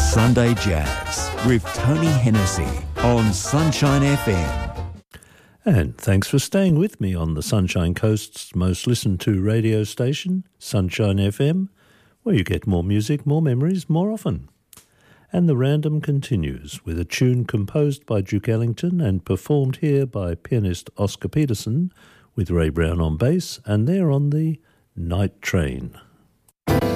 Sunday Jazz with Tony Hennessy on Sunshine FM. And thanks for staying with me on the Sunshine Coast's most listened to radio station, Sunshine FM, where you get more music, more memories, more often. And the random continues with a tune composed by Duke Ellington and performed here by pianist Oscar Peterson with Ray Brown on bass, and they're on the Night Train.